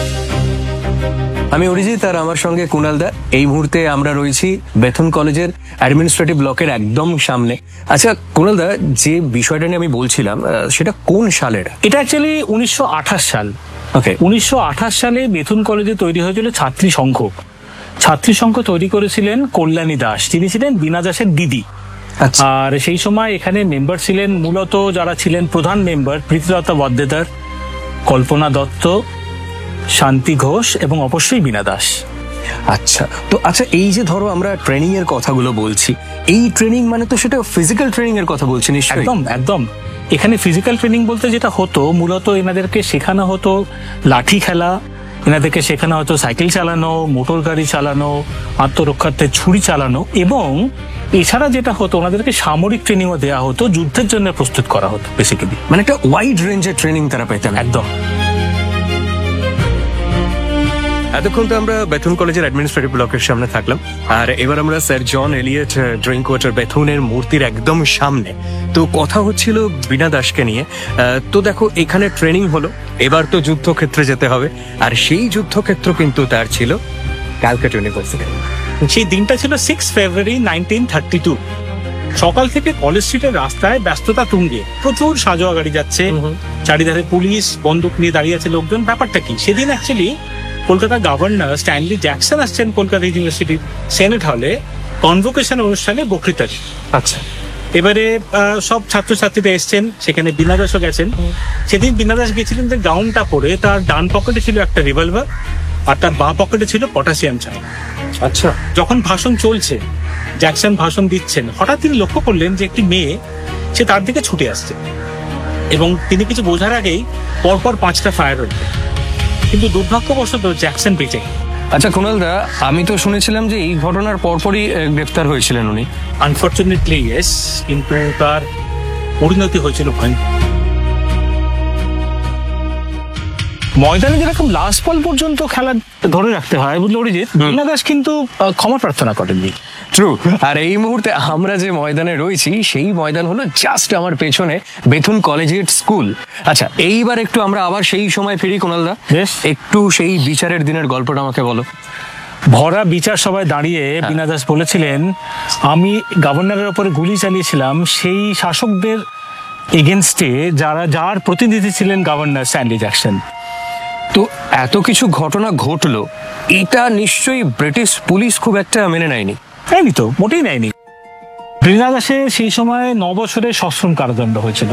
আমি অরিজিৎ, আর আমার সঙ্গে কুণাল দা। এই মুহূর্তে আমরা রয়েছি বেথুন কলেজের অ্যাডমিনিস্ট্রেটিভ ব্লকের একদম সামনে। আচ্ছা কুণাল দা, যে বিষয়টা নিয়ে আমি বলছিলাম সেটা কোন সালের? এটা অ্যাকচুয়ালি 1928 সাল। ওকে। 1928 সালে বেথুন কলেজে তৈরি হয়েছিল ছাত্রী সংঘ। ছাত্রী সংঘ তৈরি করেছিলেন কল্যাণী দাস, তিনি ছিলেন বীণা দাসের দিদি। আচ্ছা। আর সেই সময় এখানে মেম্বার ছিলেন, মূলত যারা ছিলেন প্রধান মেম্বার, প্রীতিলতা বদ্দেদার, কল্পনা দত্ত, শান্তি ঘোষ এবং অবশ্যই বীণা দাস। আচ্ছা, তো আচ্ছা এই যে ধরো আমরা ট্রেনিং এর কথাগুলো বলছি, এই ট্রেনিং মানে তো সেটা ফিজিক্যাল ট্রেনিং এর কথা বলছি নিশ্চয়ই? একদম একদম। এখানে ফিজিক্যাল ট্রেনিং বলতে যেটা হতো, মূলত এনাদেরকে শেখানো হতো লাঠি খেলা, এনাদেরকে শেখানো হতো সাইকেল চালানো, মোটর গাড়ি চালানো, আত্মরক্ষার্থে ছুরি চালানো, এবং এছাড়া যেটা হতো ওনাদেরকে সামরিক ট্রেনিংও দেওয়া হতো, যুদ্ধের জন্য প্রস্তুত করা হতো বেসিক্যালি। মানে একটা ওয়াইড রেঞ্জের ট্রেনিং তারা পেতেন। একদম। এতক্ষণ তো আমরা বেথুন কলেজের অ্যাডমিনিস্ট্রেটিভ ব্লকের সামনে থাকলাম, আর এবার আমরা স্যার জন এলিয়ট ড্রিঙ্ক ওয়াটার বেথুনের মূর্তির একদম সামনে। তো কথা হচ্ছিল বীণা দাসকে নিয়ে। তো দেখো এখানে ট্রেনিং হলো, এবার তো যুদ্ধক্ষেত্রে যেতে হবে, আর সেই যুদ্ধক্ষেত্র কিন্তু তার ছিল ক্যালকাটা ইউনিভার্সিটি। সেই দিনটা ছিল 6 ফেব্রুয়ারি 1932। সকাল থেকে কলেজ স্ট্রিটের রাস্তায় ব্যস্ততা তুঙ্গে, প্রচুর সাজোয়া গাড়ি যাচ্ছে, চারিধারে পুলিশ বন্দুক নিয়ে দাঁড়িয়ে আছে লোকজন। ব্যাপারটা কি, সেদিন actually Kolkata governor Stanley Jackson আসছেন কলকাতা ইউনিভার্সিটির সেনেট হলে কনভোকেশন অনুষ্ঠানে বক্তৃতা। আচ্ছা। এবারে সব ছাত্রছাত্রীরা এসছেন, সেখানে বীণা দাসও গেছেন। সেদিন বীণা দাস গেছিলেন যে গাউনটা পরে, তার ডান পকেটে ছিল একটা রিভলভার আর তার বাঁ পকেটে ছিল পটাশিয়াম চাই। আচ্ছা। যখন ভাষণ চলছে, জ্যাকসন ভাষণ দিচ্ছেন, হঠাৎ তিনি লক্ষ্য করলেন যে একটি মেয়ে সে তার দিকে ছুটে আসছে, এবং তিনি কিছু বোঝার আগেই পরপর 5টা ফায়ার হল, কিন্তু দুর্ভাগ্যবশত জ্যাকসন বেঁচে গেলেন। আচ্ছা কুণাল দা, আমি তো শুনেছিলাম যে এই ঘটনার পরপরই গ্রেফতার হয়েছিলেন উনি। আনফরচুনেটলি ইয়েস, কিন্তু তার পরিণতি হয়েছিল ভয়ঙ্কর। ময়দানে যেরকম লাস্ট বল পর্যন্ত খেলা ধরে রাখতে হয়, বুঝলো অরিজিৎ, বীণা দাস কিন্তু ক্ষমা প্রার্থনা করেননি। ট্রু। আর এই মুহূর্তে আমরা যে ময়দানে রয়েছি সেই ময়দান হলো জাস্ট আমার পেছনে বেথুন কলেজিয়েট স্কুল। আচ্ছা, এইবার একটু আমরা আবার সেই সময় ফিরি কুণাল দা। একটু সেই বিচারের দিনের গল্পটা আমাকে বলো। ভরা বিচার সভায় দাঁড়িয়ে বীণা দাস বলেছিলেন, আমি গভর্নরের ওপরে গুলি চালিয়েছিলাম সেই শাসকদের এগেনস্টে যার প্রতিনিধি ছিলেন গভর্নর স্ট্যানলি জ্যাকসন। তো এত কিছু ঘটনা ঘটলো, এটা নিশ্চয়ই ব্রিটিশ পুলিশ খুব একটা মেনে নেয়নি। নেয়নি তো, মোটেই নেয়নি। বীণা দাসের সেই সময় 9 বছরের সশ্রম কারাদণ্ড হয়েছিল।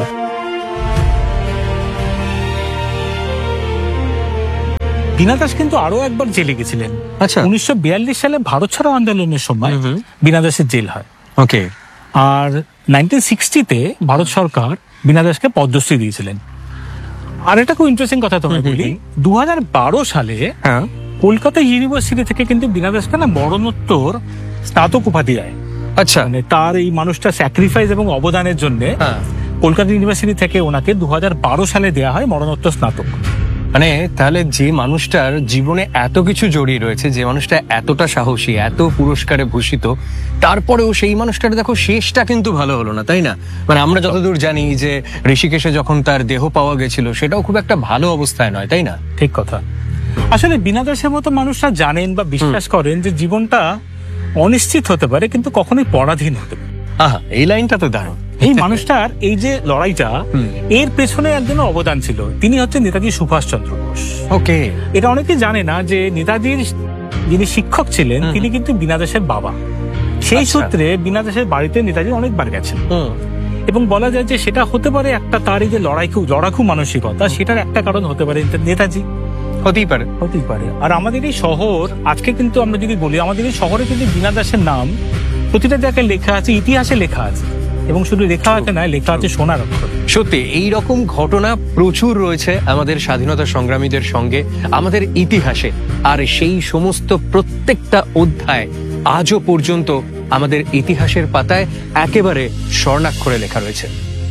বীণা দাস কিন্তু আরো একবার জেলে গেছিলেন। আচ্ছা। 1942 সালে ভারত ছাড়ো আন্দোলনের সময় বীণা দাসের জেল হয়। ওকে। আর 1960-তে ভারত সরকার বীণা দাসকে পদ্মশ্রী দিয়েছিলেন। আর একটা খুব ইন্টারেস্টিং কথা তোমায় বলি, 2012 সালে কলকাতা ইউনিভার্সিটি থেকে কিন্তু বীণা দাসকে না মরণোত্তর স্নাতক উপাধি দেয়। আচ্ছা। মানে তার এই মানুষটা স্যাক্রিফাইস এবং অবদানের জন্য কলকাতা ইউনিভার্সিটি থেকে ওনাকে 2012 সালে দেওয়া হয় মরণোত্তর স্নাতক। মানে তাহলে যে মানুষটার জীবনে এত কিছু জড়িয়ে রয়েছে, যে মানুষটা এতটা সাহসী, এত পুরস্কারে ভূষিত, তারপরেও সেই মানুষটার দেখো শেষটা কিন্তু ভালো হলো না, তাই না? মানে আমরা যতদূর জানি যে ঋষিকেশে যখন তার দেহ পাওয়া গেছিল সেটাও খুব একটা ভালো অবস্থায় নয়, তাই না? ঠিক কথা। আসলে বীণা দাসের মতো মানুষরা জানেন বা বিশ্বাস করেন যে জীবনটা অনিশ্চিত হতে পারে, কিন্তু কখনোই পরাধীন হতে পারে। আহা, এই লাইনটা তো দারুণ। এই মানুষটার এই যে লড়াইটা, এর পেছনে একজন অবদান ছিল, তিনি হচ্ছেন নেতাজি সুভাষচন্দ্র বোস। ওকে। এটা অনেকে জানে না যে নেতাজির যিনি শিক্ষক ছিলেন তিনি কিন্তু বীণা দাসের বাবা। সেই সূত্রে বীণা দাসের বাড়িতে নেতাজি অনেকবার গেছেন, এবং বলা যায় যে সেটা হতে পারে একটা তার এই যে লড়াকু মানসিকতা, সেটার একটা কারণ হতে পারে নেতাজি। হতেই পারে, হতেই পারে। আর আমাদের এই শহর আজকে কিন্তু আমরা যদি বলি, আমাদের এই শহরে কিন্তু বীণা দাসের নাম প্রতিটা জায়গায় লেখা আছে, ইতিহাসে লেখা আছে, এবং শুধু লেখা আছে না, লেখা আছে সোনার অক্ষরে। সত্যি এইরকম ঘটনা প্রচুর রয়েছে আমাদের স্বাধীনতা সংগ্রামীদের সঙ্গে, আমাদের ইতিহাসে। আর সেই সমস্ত প্রত্যেকটা অধ্যায় আজও পর্যন্ত আমাদের ইতিহাসের পাতায় একেবারে স্বর্ণাক্ষরে লেখা রয়েছে।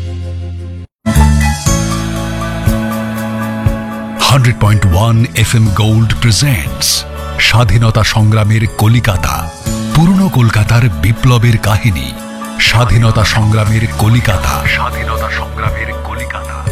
100.1 FM গোল্ড প্রেজেন্টস স্বাধীনতা সংগ্রামের কলিকাতা, পুরনো কলকাতার বিপ্লবের কাহিনী। স্বাধীনতা সংগ্রামের কলিকাতা, স্বাধীনতা সংগ্রামের কলিকাতা।